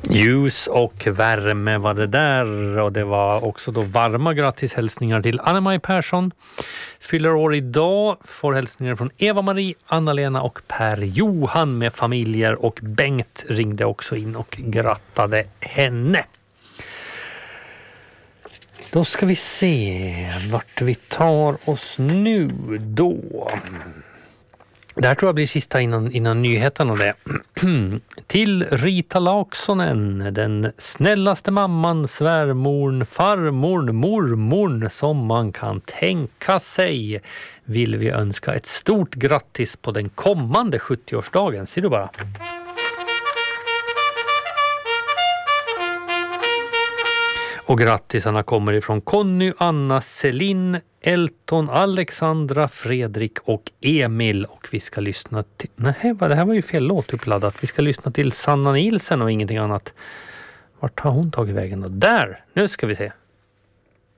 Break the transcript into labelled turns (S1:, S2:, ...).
S1: Ljus och värme var det där, och det var också då varma grattishälsningar till Anna-Maj Persson. Fyller år idag, får hälsningar från Eva-Marie, Anna-Lena och Per-Johan med familjer, och Bengt ringde också in och grattade henne. Då ska vi se vart vi tar oss nu då. Det här tror jag blir sista innan nyheten och det. Till Rita Laaksonen, den snällaste mamman, svärmorn, farmorn, mormorn som man kan tänka sig, vill vi önska ett stort grattis på den kommande 70-årsdagen. Ser du bara? Och grattisarna kommer ifrån Conny, Anna, Celine, Elton, Alexandra, Fredrik och Emil. Och vi ska lyssna till... Nej, det här var ju fel låt uppladdat. Vi ska lyssna till Sanna Nielsen och ingenting annat. Vart har hon tagit vägen då? Där! Nu ska vi se.